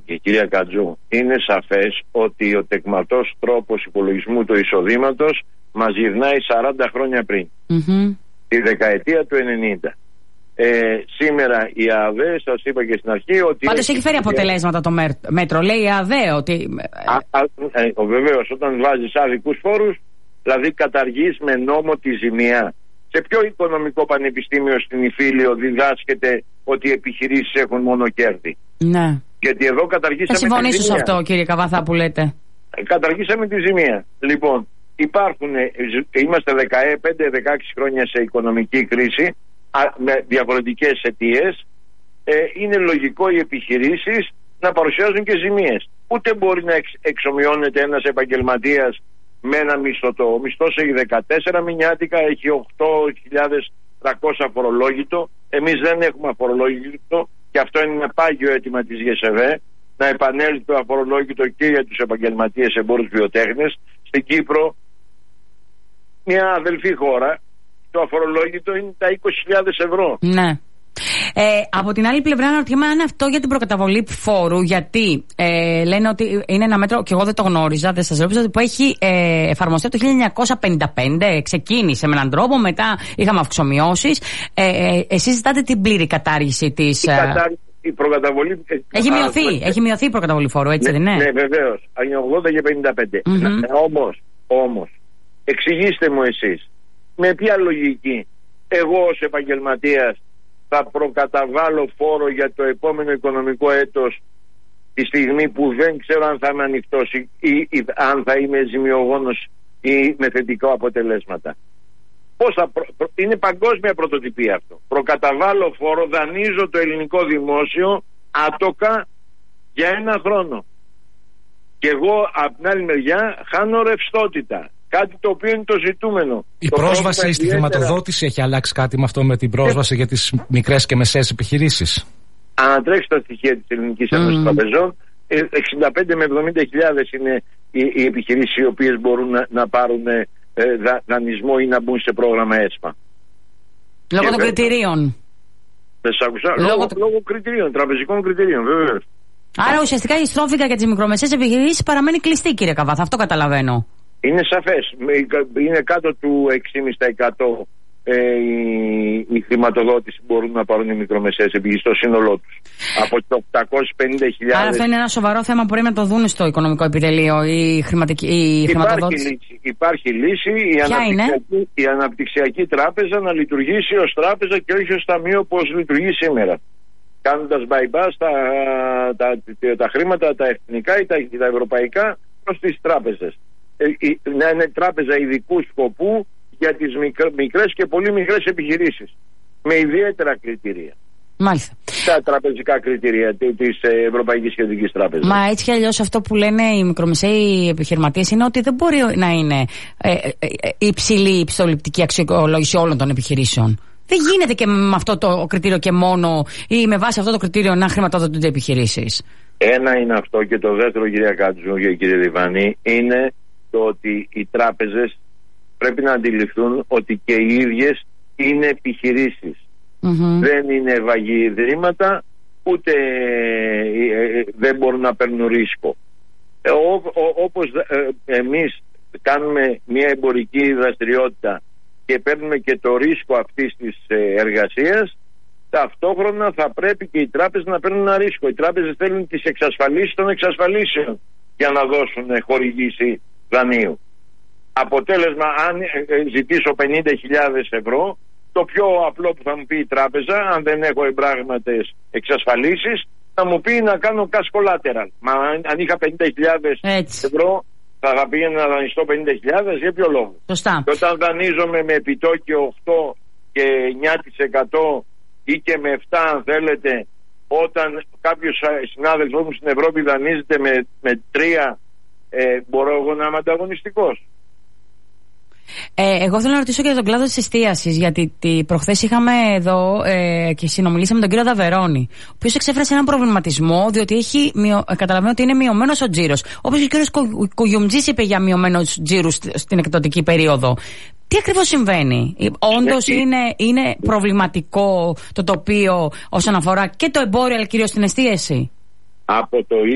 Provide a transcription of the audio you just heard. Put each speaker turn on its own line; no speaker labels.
και κυρία Κατζού, είναι σαφές ότι ο τεκματός τρόπος υπολογισμού του εισοδήματος μας γυρνάει 40 χρόνια πριν, τη δεκαετία του 90. Σήμερα η ΑΔΕ, σας είπα και στην αρχή ότι... Πάντως έχει φέρει αποτελέσματα το μέτρο, λέει η ΑΔΕ ότι... Βεβαίως, όταν βάζεις άδικους φόρους, δηλαδή καταργείς με νόμο τη ζημία. Σε ποιο οικονομικό πανεπιστήμιο στην Ιφίλιο διδάσκεται ότι οι επιχειρήσεις έχουν μόνο κέρδη? Ναι. Γιατί εδώ καταργήσαμε τη ζημία. Θα συμφωνήσω σε αυτό, κύριε Καβαθά, που λέτε. Καταργήσαμε τη ζημία. Λοιπόν, είμαστε 15-16 χρόνια σε οικονομική κρίση με διαφορετικές αιτίες. Είναι λογικό οι επιχειρήσεις να παρουσιάζουν και ζημίες. Ούτε μπορεί να εξομοιώνεται ένας επαγγελματίας με ένα μισθωτό. Ο μισθός έχει 14 μηνιάτικα, έχει 8.300 αφορολόγητο. Εμείς δεν έχουμε αφορολόγητο και αυτό είναι ένα πάγιο αίτημα της ΓΕΣΕΒΕ, να επανέλθει το αφορολόγητο και για τους επαγγελματίες εμπόρους βιοτέχνες. Στην Κύπρο, μια αδελφή χώρα, το αφορολόγητο είναι τα 20.000 ευρώ. Ναι. Από την άλλη πλευρά αναρωτιέμαι αν αυτό για την προκαταβολή φόρου, γιατί λένε ότι είναι ένα μέτρο, και εγώ δεν το γνώριζα, δεν σας ρώτησα, που έχει εφαρμοστεί το 1955, ξεκίνησε με έναν τρόπο, μετά είχαμε αυξομοιώσεις. Εσείς ζητάτε την πλήρη κατάργηση της... Η προκαταβολή... Έχει μειωθεί η προκαταβολή φόρου, έτσι δεν είναι? Ναι, βεβαίως. Είναι 80 και 55. Όμως, εξηγήστε μου εσείς, με ποια λογική εγώ ως επαγγελματίας θα προκαταβάλω φόρο για το επόμενο οικονομικό έτος τη στιγμή που δεν ξέρω αν θα είμαι ανοιχτός ή αν θα είμαι ζημιογόνος ή με θετικά αποτελέσματα? Πώς είναι παγκόσμια πρωτοτυπία αυτό. Προκαταβάλω φόρο, δανείζω το ελληνικό δημόσιο άτοκα για ένα χρόνο. Και εγώ από την άλλη μεριά χάνω ρευστότητα. Κάτι το οποίο είναι το ζητούμενο. Η πρόσβαση στη χρηματοδότηση έχει αλλάξει κάτι με αυτό, με την πρόσβαση για τις μικρές και μεσαίες επιχειρήσεις? Ανατρέξτε τα στοιχεία της Ελληνικής Ένωσης Τραπεζών. 65 με 70 χιλιάδες είναι οι επιχειρήσεις οι οποίες μπορούν να πάρουν δανεισμό ή να μπουν σε πρόγραμμα ΕΣΠΑ. Λόγω των κριτηρίων. Δεν σ' άκουσα. Λόγω κριτηρίων, τραπεζικών κριτηρίων, βέβαια. Άρα ουσιαστικά η στρόφιγγα για τις μικρομεσαίες επιχειρήσεις παραμένει κλειστή, κύριε Καβαθά. Αυτό καταλαβαίνω. Είναι σαφές. Είναι κάτω του 6,5% η χρηματοδότηση που μπορούν να πάρουν οι μικρομεσαίες επιχειρήσεις στο σύνολό τους. Από τις 850.000. Άρα αυτό είναι ένα σοβαρό θέμα που πρέπει να το δουν στο οικονομικό επιτελείο, η χρηματοδότηση. Υπάρχει λύση. Η αναπτυξιακή τράπεζα να λειτουργήσει ως τράπεζα και όχι ως ταμείο όπως λειτουργεί σήμερα. Κάνοντας bypass τα χρήματα, τα εθνικά ή τα ευρωπαϊκά προς τις τράπεζες. Να είναι τράπεζα ειδικού σκοπού για τις μικρές και πολύ μικρές επιχειρήσεις με ιδιαίτερα κριτήρια. Μάλιστα. Τα τραπεζικά κριτήρια της Ευρωπαϊκής Κεντρικής Τράπεζας. Μα έτσι κι αλλιώς αυτό που λένε οι μικρομεσαίοι επιχειρηματίες είναι ότι δεν μπορεί να είναι υψηλή πιστοληπτική αξιολόγηση όλων των επιχειρήσεων. Δεν γίνεται και με αυτό το κριτήριο και μόνο ή με βάση αυτό το κριτήριο να χρηματοδοτούνται επιχειρήσεις. Ένα είναι αυτό, και το δεύτερο, κυρία Κάτζου και κύριε Διβανή, είναι το ότι οι τράπεζες πρέπει να αντιληφθούν ότι και οι ίδιες είναι επιχειρήσεις. Δεν είναι βαγή ιδρύματα, ούτε δεν μπορούν να παίρνουν ρίσκο. Όπως εμείς κάνουμε μια εμπορική δραστηριότητα και παίρνουμε και το ρίσκο αυτής της εργασίας, ταυτόχρονα θα πρέπει και οι τράπεζες να παίρνουν ένα ρίσκο. Οι τράπεζες θέλουν τις εξασφαλίσεις των εξασφαλίσεων για να δώσουν χορηγήση δανείου. Αποτέλεσμα, αν ζητήσω 50.000 ευρώ, το πιο απλό που θα μου πει η τράπεζα, αν δεν έχω εμπράγματες εξασφαλίσεις, θα μου πει να κάνω cash collateral. Μα αν είχα 50.000 ευρώ, θα πήγαινα να δανειστώ 50.000, για ποιο λόγο? Σωστά. Και όταν δανείζομαι με επιτόκιο 8 και 9% ή και με 7 αν θέλετε, όταν κάποιος συνάδελφός μου στην Ευρώπη δανείζεται με 3, μπορώ εγώ να είμαι ανταγωνιστικός? Εγώ θέλω να ρωτήσω και για τον κλάδο της εστίασης, γιατί προχθές είχαμε εδώ και συνομιλήσαμε με τον κύριο Δαβερώνη, ο οποίος εξέφρασε έναν προβληματισμό, διότι καταλαβαίνω ότι είναι μειωμένος ο τζίρος. Όπως και ο κύριος Κουγιουμτζής είπε για μειωμένους τζίρους στην εκδοτική περίοδο. Τι ακριβώς συμβαίνει? Όντως είναι προβληματικό το τοπίο όσον αφορά και το εμπόριο, αλλά κυρίως την εστίαση? Από το